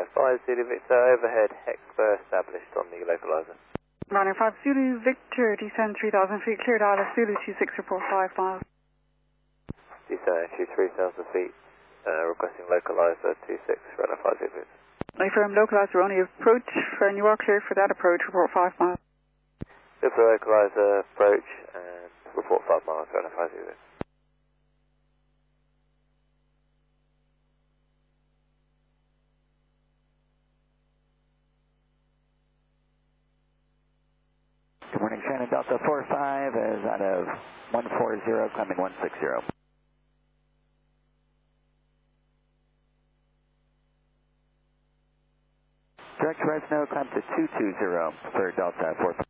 5 Zulu Victor, overhead Hexper established on the localizer. Running 5 Zulu Victor, descend 3,000 feet, cleared out of Zulu 26, report 5 miles. Descend to 3,000 feet, requesting localizer 26, running 5 Zulu Victor. Affirm localizer only approach, and you are cleared for that approach, report 5 miles. Good for localizer approach, and report 5 miles, running 5 Zulu Victor. Good morning, Shannon Delta 45 is out of 140, climbing 160. Direct Fresno, climb to 220 for Delta 45.